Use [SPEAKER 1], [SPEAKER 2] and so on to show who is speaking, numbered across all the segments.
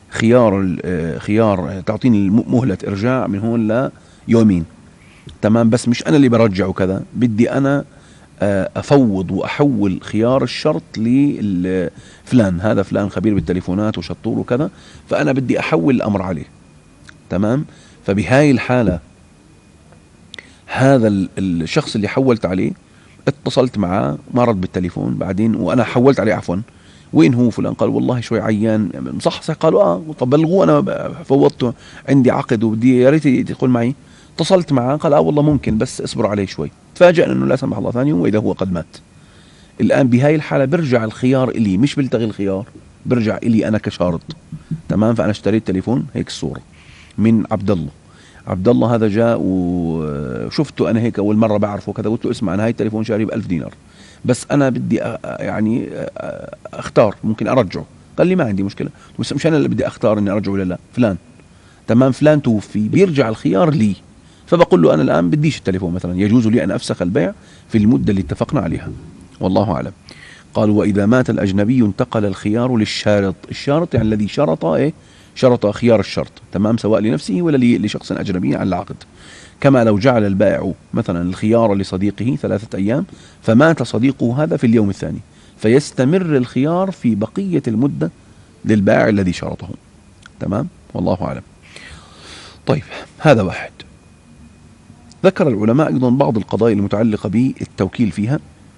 [SPEAKER 1] خيار تعطيني مهلة إرجاع من هون ليومين، تمام، بس مش أنا اللي برجع وكذا، بدي أنا أفوض وأحول خيار الشرط لفلان، هذا فلان خبير بالتليفونات وشطور وكذا، فأنا بدي أحول الأمر عليه، تمام. فبهاي الحالة هذا الشخص اللي حولت عليه اتصلت معاه ما رد بالتليفون، بعدين وأنا حولت عليه عفوا، وين هو فلان؟ قال والله شوي عيان، صح قالوا طب بلغوه، انا فوضته، عندي عقد وبدي يا ريت يدخل معي. اتصلت معاه قال والله ممكن بس اصبر عليه شوي، تفاجأنا انه لا سمح الله ثاني يوم واذا هو قد مات. الان بهاي الحالة برجع الخيار الي، مش بلتغي الخيار، برجع الي انا كشارط، تمام. فانا اشتريت تليفون هيك الصورة من عبد الله، عبد الله هذا جاء وشفته انا هيك اول مرة بعرفه كذا، قلت له اسمع انا هاي التليفون شاريه ب1000 دينار، بس انا بدي يعني اختار ممكن ارجعه. قال لي ما عندي مشكله، بس مش انا اللي بدي اختار اني ارجعه ولا لا، فلان، تمام، فلان توفي، بيرجع الخيار لي، فبقول له انا الان بديش التليفون مثلا، يجوز لي ان افسخ البيع في المده اللي اتفقنا عليها، والله اعلم. قالوا واذا مات الاجنبي انتقل الخيار للشارط، الشارط يعني الذي شرط شرط خيار الشرط، تمام، سواء لنفسه ولا لشخص اجنبي عن العقد. كما لو جعل البائع مثلا الخيار لصديقه 3 أيام، فمات صديقه هذا في اليوم الثاني، فيستمر الخيار في بقية المدة للبائع الذي شرطه، تمام، والله أعلم. طيب هذا واحد. ذكر العلماء أيضا بعض القضايا المتعلقة بالتوكيل فيها،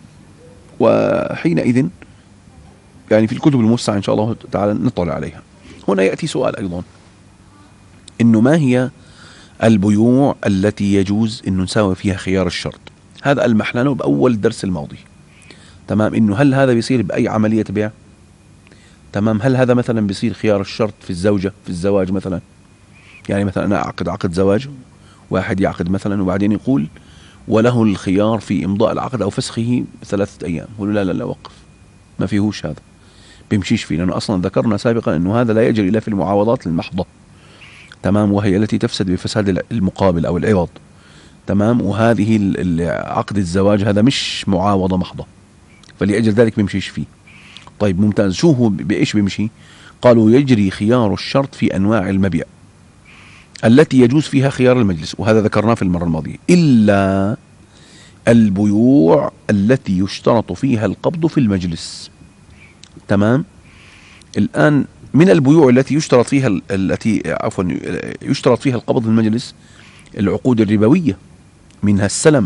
[SPEAKER 1] وحينئذ يعني في الكتب الموسعة إن شاء الله تعالى نطلع عليها. هنا يأتي سؤال أيضا، إنه ما هي البيوع التي يجوز أن نساوي فيها خيار الشرط؟ هذا ألمحنا له بأول درس الماضي، تمام، إنه هل هذا بيصير بأي عملية بيع؟ تمام، هل هذا مثلا بيصير خيار الشرط في الزوجة في الزواج مثلا؟ يعني مثلا أنا أعقد عقد زواج، واحد يعقد مثلا وبعدين يقول وله الخيار في إمضاء العقد أو فسخه 3 أيام، يقول لا لا لا وقف، ما فيهوش هذا، بيمشيش فيه، لأنه أصلا ذكرنا سابقا أنه هذا لا يجري إلا في المعاوضات المحضة، تمام، وهي التي تفسد بفساد المقابل أو العوض، تمام، وهذه عقد الزواج هذا مش معاوضة محضة، فلأجل ذلك بيمشيش فيه. طيب ممتاز، شو هو بإيش بيمشي؟ قالوا يجري خيار الشرط في أنواع المبيع التي يجوز فيها خيار المجلس، وهذا ذكرناه في المرة الماضية، إلا البيوع التي يشترط فيها القبض في المجلس، تمام. الآن من البيوع التي يشترط فيها يشترط فيها القبض في المجلس العقود الربوية، منها السلم،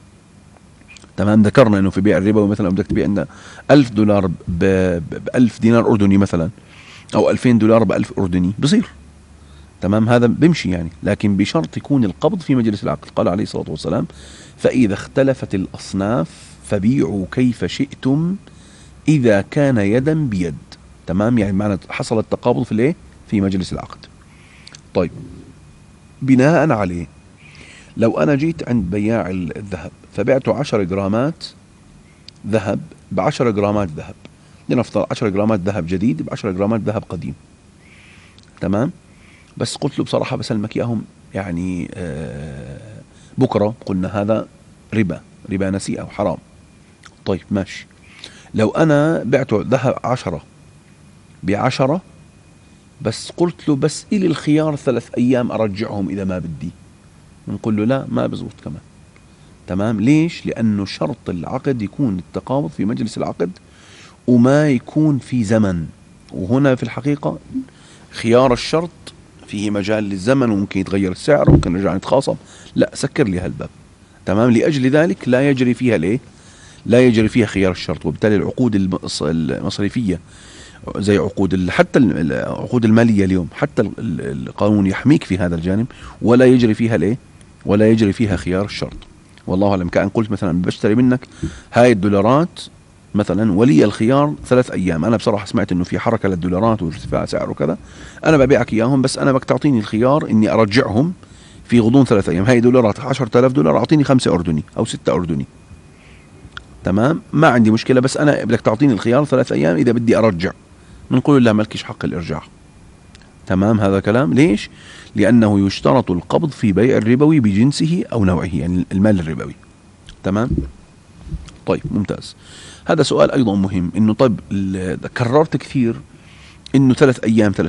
[SPEAKER 1] تمام. ذكرنا انه في بيع الربوي مثلا بدك تبيع عندنا $1000 ب1000 دينار اردني مثلا، او $2000 ب1000 اردني، بصير، تمام، هذا بمشي يعني، لكن بشرط يكون القبض في مجلس العقد. قال عليه الصلاة والسلام فإذا اختلفت الأصناف فبيعوا كيف شئتم إذا كان يدا بيد، تمام، يعني معنى حصل التقابض في مجلس العقد. طيب بناء عليه لو أنا جيت عند بياع الذهب فبعته 10 جرامات ذهب ب10 جرامات ذهب، لنفترض 10 جرامات ذهب جديد ب10 جرامات ذهب قديم، تمام، بس قلت له بصراحة بسلمك إياهم يعني بكرة، قلنا هذا ربا نسيئة وحرام. طيب ماشي، لو أنا بعته ذهب 10 ب10، بس قلت له بس إلي الخيار 3 أيام أرجعهم إذا ما بدي، نقول له لا ما بزبط كمان، تمام. ليش؟ لأنه شرط العقد يكون التقابض في مجلس العقد وما يكون في زمن، وهنا في الحقيقة خيار الشرط فيه مجال للزمن، وممكن يتغير السعر وممكن نرجع نتخاصم، لا سكر لي هالباب، تمام. لأجل ذلك لا يجري فيها لا يجري فيها خيار الشرط، وبالتالي العقود المصرفية زي حتى العقود المالية اليوم، حتى القانون يحميك في هذا الجانب، ولا يجري فيها ولا يجري فيها خيار الشرط، والله أعلم. كأن قلت مثلا بشتري منك هاي الدولارات مثلا ولي الخيار 3 أيام، أنا بصراحة سمعت إنه في حركة للدولارات وارتفاع سعر وكذا، أنا ببيعك إياهم، بس أنا بدك تعطيني الخيار إني أرجعهم في غضون 3 أيام، هاي دولارات 10,000 دولار، أعطيني 5 أردني أو 6 أردني، تمام، ما عندي مشكلة، بس أنا بدك تعطيني الخيار 3 أيام إذا بدي أرجع، بنقول لا مالكش حق الإرجاع، تمام. هذا كلام ليش؟ لأنه يشترط القبض في بيع الربوي بجنسه أو نوعه، يعني المال الربوي، تمام. طيب ممتاز. هذا سؤال أيضا مهم، إنه طيب كررت كثير إنه 3 أيام